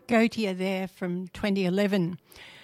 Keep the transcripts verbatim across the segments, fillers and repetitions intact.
Scotia there from twenty eleven.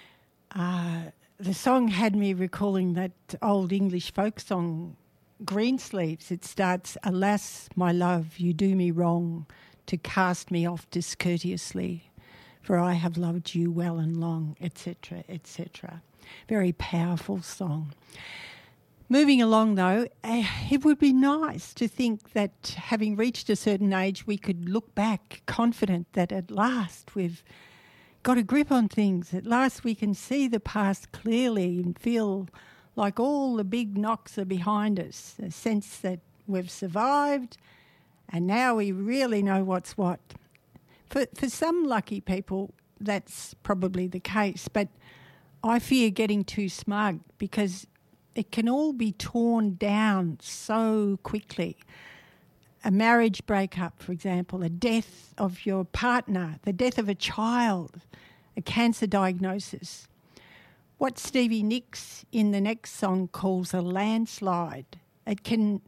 Uh, the song had me recalling that old English folk song, Greensleeves. It starts, "Alas, my love, you do me wrong to cast me off discourteously, for I have loved you well and long," et cetera, et cetera. Very powerful song. Moving along, though, uh, it would be nice to think that having reached a certain age, we could look back confident that at last we've got a grip on things. At last we can see the past clearly and feel like all the big knocks are behind us, a sense that we've survived and now we really know what's what. For, for some lucky people, that's probably the case, but I fear getting too smug because it can all be torn down so quickly. A marriage breakup, for example, a death of your partner, the death of a child, a cancer diagnosis. What Stevie Nicks in the next song calls a landslide. It can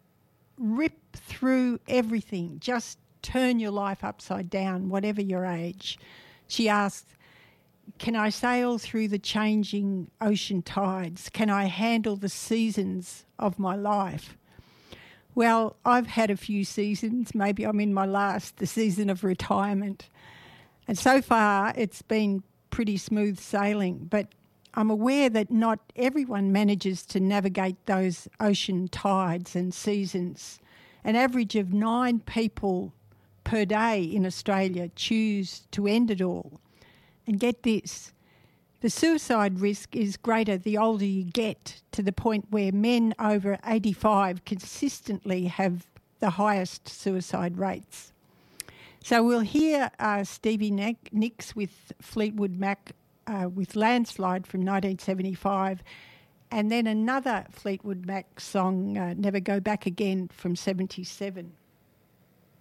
rip through everything, just turn your life upside down, whatever your age. She asks, "Can I sail through the changing ocean tides? Can I handle the seasons of my life?" Well, I've had a few seasons. Maybe I'm in my last, the season of retirement. And so far it's been pretty smooth sailing, but I'm aware that not everyone manages to navigate those ocean tides and seasons. An average of nine people per day in Australia choose to end it all. And get this, the suicide risk is greater the older you get, to the point where men over eighty-five consistently have the highest suicide rates. So we'll hear uh, Stevie Nicks with Fleetwood Mac uh, with Landslide from nineteen seventy-five, and then another Fleetwood Mac song, uh, Never Go Back Again, from seventy-seven.